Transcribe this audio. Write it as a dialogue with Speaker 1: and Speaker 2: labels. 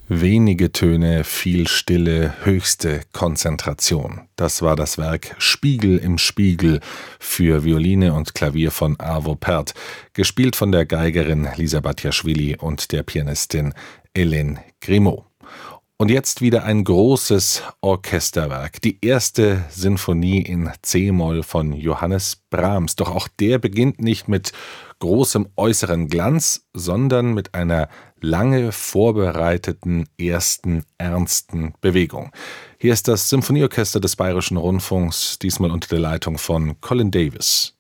Speaker 1: Wenige Töne, viel Stille, höchste Konzentration. Das war das Werk Spiegel im Spiegel für Violine und Klavier von Arvo Pärt, gespielt von der Geigerin Lisa Batjaschwili und der Pianistin Hélène Grimaud. Und jetzt wieder ein großes Orchesterwerk, die erste Sinfonie in C-Moll von Johannes Brahms. Doch auch der beginnt nicht mit großem äußeren Glanz, sondern mit einer lange vorbereiteten ersten ernsten Bewegung. Hier ist das Symphonieorchester des Bayerischen Rundfunks, diesmal unter der Leitung von Colin Davis.